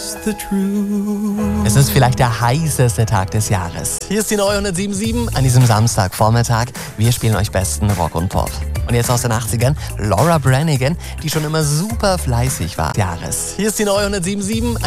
Es ist vielleicht der heißeste Tag des Jahres. Hier ist die neue 107.7 an diesem Samstagvormittag. Wir spielen euch besten Rock und Pop. Und jetzt aus den 80ern, Laura Branigan, die schon immer super fleißig war. Hier ist die neue 107.7